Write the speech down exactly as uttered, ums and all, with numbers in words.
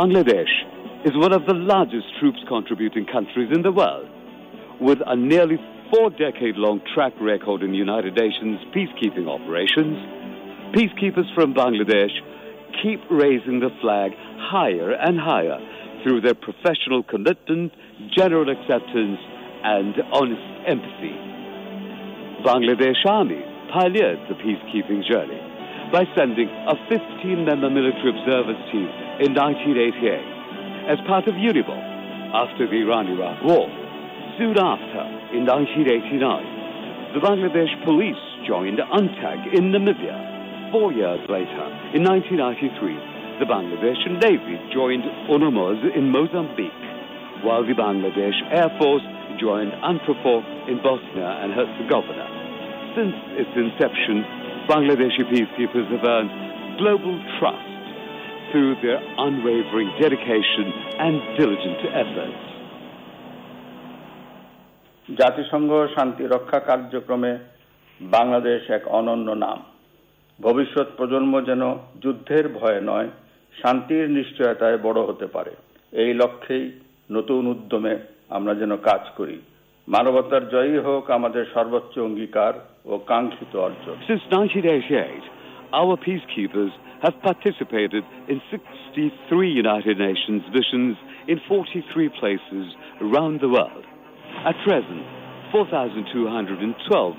Bangladesh is one of the largest troops-contributing countries in the world, with a nearly four-decade-long track record in United Nations peacekeeping operations. Peacekeepers from Bangladesh keep raising the flag higher and higher through their professional commitment, general acceptance, and honest empathy. Bangladesh Army pioneered the peacekeeping journey by sending a fifteen-member military observers team in nineteen eighty-eight as part of UNIBOL after the Iran-Iraq War. Soon after, in nineteen eighty-nine, the Bangladesh police joined UNTAG in Namibia. Four years later, in nineteen ninety-three, the Bangladesh Navy joined UNAMOS in Mozambique, while the Bangladesh Air Force joined UNPROFOR in Bosnia and Herzegovina. Since its inception, Bangladeshi peacekeepers have earned global trust through their unwavering dedication and diligent efforts. জাতিসংঘ শান্তি রক্ষা কার্যক্রমে বাংলাদেশ এক অনন্য নাম। ভবিষ্যৎ প্রজন্ম যেন যুদ্ধের ভয়ে নয়, শান্তির নিশ্চয়তায় বড় হতে পারে, এই লক্ষ্যেই নতুন উদ্যমে আমরা যেন কাজ করি। মানবতার জয়ই হোক আমাদের সর্বোচ্চ অঙ্গীকার ও কাঙ্ক্ষিত অর্জন। Since nineteen eighty-eight, our peacekeepers have participated in sixty-three United Nations missions in forty-three places around the world. At present, four thousand two hundred twelve